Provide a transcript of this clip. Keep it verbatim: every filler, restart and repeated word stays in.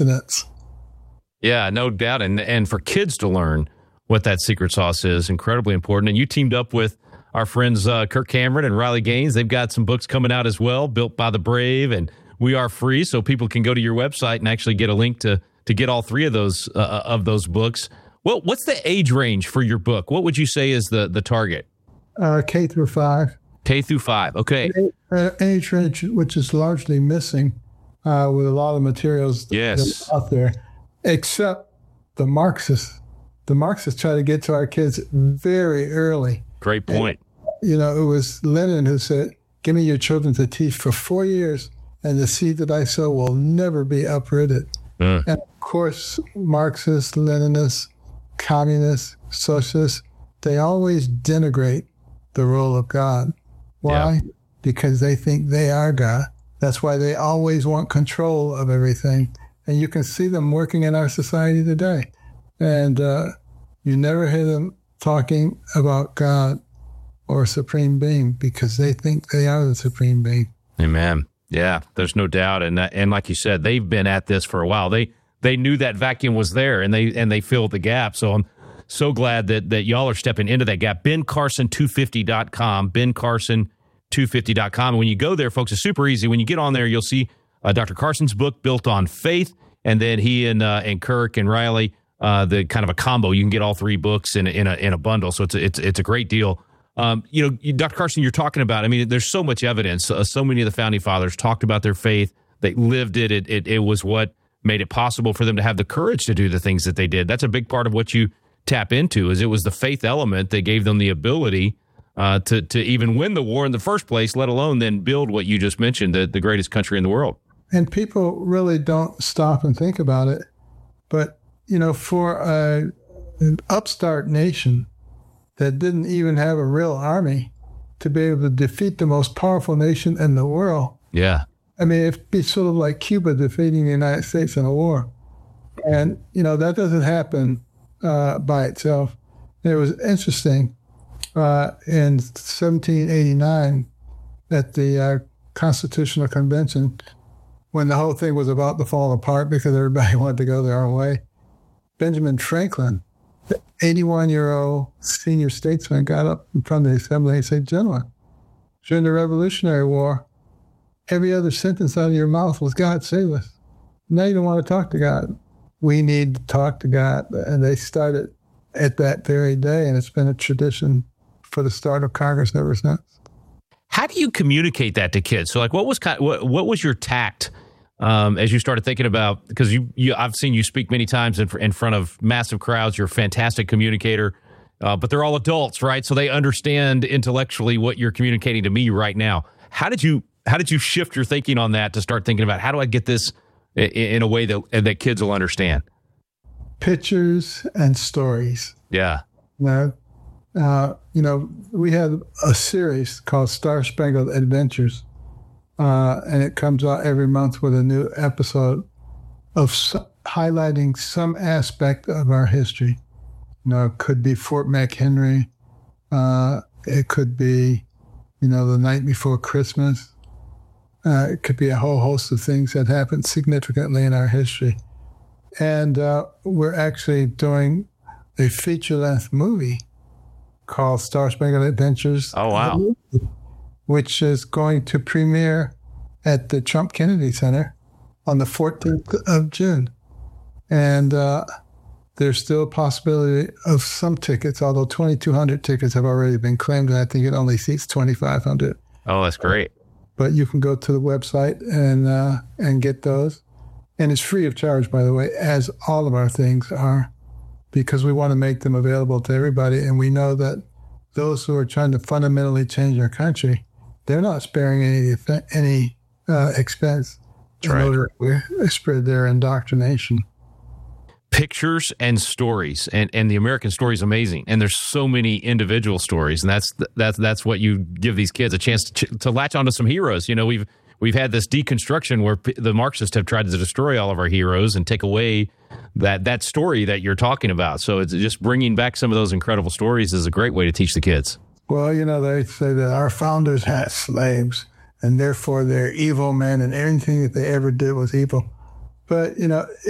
sustenance. Yeah, no doubt. And and for kids to learn what that secret sauce is, incredibly important. And you teamed up with our friends uh, Kirk Cameron and Riley Gaines. They've got some books coming out as well, Built by the Brave and We Are Free. So people can go to your website and actually get a link to to get all three of those uh, of those books. Well, what's the age range for your book? What would you say is the the target? Uh, K through five. K through five. Okay. Uh, age range, which is largely missing uh, with a lot of materials yes. out there, except the Marxists. The Marxists try to get to our kids very early. Great point. And, you know, it was Lenin who said, "Give me your children to teach for four years, and the seed that I sow will never be uprooted." Uh. And of course, Marxists, Leninists, communists, socialists, they always denigrate the role of God. Why? Yeah. Because they think they are God. That's why they always want control of everything. And you can see them working in our society today. And uh, you never hear them talking about God or Supreme Being because they think they are the Supreme Being. Amen. Yeah, there's no doubt. And and like you said, they've been at this for a while. They they knew that vacuum was there, and they and they filled the gap. So I'm so glad that that y'all are stepping into that gap. Ben Carson two fifty dot com, Ben Carson two fifty dot com. And when you go there, folks, it's super easy. When you get on there, you'll see uh, Doctor Carson's book, Built on Faith, and then he and uh, and Kirk and Riley, uh, the kind of a combo. You can get all three books in a, in a in a bundle. So it's a, it's it's a great deal. Um, you know, Doctor Carson, you're talking about, I mean, there's so much evidence. Uh, so many of the founding fathers talked about their faith. They lived it. It, it. it was what made it possible for them to have the courage to do the things that they did. That's a big part of what you tap into, is it was the faith element that gave them the ability uh, to, to even win the war in the first place, let alone then build what you just mentioned, the, the greatest country in the world. And people really don't stop and think about it. But, you know, for a, an upstart nation that didn't even have a real army to be able to defeat the most powerful nation in the world. Yeah. I mean, it'd be sort of like Cuba defeating the United States in a war. And, you know, that doesn't happen uh, by itself. And it was interesting uh, in seventeen eighty-nine at the uh, Constitutional Convention, when the whole thing was about to fall apart because everybody wanted to go their own way, Benjamin Franklin, the eighty-one-year-old senior statesman, got up in front of the assembly and said, "Gentlemen, during the Revolutionary War, every other sentence out of your mouth was, 'God save us.' Now you don't want to talk to God. We need to talk to God." And they started at that very day, and it's been a tradition for the start of Congress ever since. How do you communicate that to kids? So, like, what was kind of, what, what was your tact um, as you started thinking about? Because you, you, I've seen you speak many times in, in front of massive crowds. You're a fantastic communicator, uh, but they're all adults, right? So they understand intellectually what you're communicating to me right now. How did you how did you shift your thinking on that to start thinking about how do I get this in, in a way that that kids will understand? Pictures and stories. Yeah. You know, uh, you know, we had a series called Star Spangled Adventures, uh, and it comes out every month with a new episode of so- highlighting some aspect of our history. You know, it could be Fort McHenry. Uh, it could be, you know, the night before Christmas. Uh, it could be a whole host of things that happened significantly in our history. And uh, we're actually doing a feature-length movie called Star Spangled Adventures. Oh, wow. Which is going to premiere at the Trump Kennedy Center on the fourteenth of June. And uh, there's still a possibility of some tickets, although twenty-two hundred tickets have already been claimed, and I think it only seats twenty-five hundred. Oh, that's great. But you can go to the website and uh, and get those. And it's free of charge, by the way, as all of our things are, because we want to make them available to everybody. And we know that those who are trying to fundamentally change our country, they're not sparing any any uh, expense in right. order to spread their indoctrination. Pictures and stories, and, and the American story is amazing. And there's so many individual stories, and that's that's that's what you give these kids a chance to to latch onto some heroes. You know, we've we've had this deconstruction where p- the Marxists have tried to destroy all of our heroes and take away that that story that you're talking about. So it's just bringing back some of those incredible stories is a great way to teach the kids. Well, you know, they say that our founders had slaves, and therefore they're evil men, and everything that they ever did was evil. But, you know,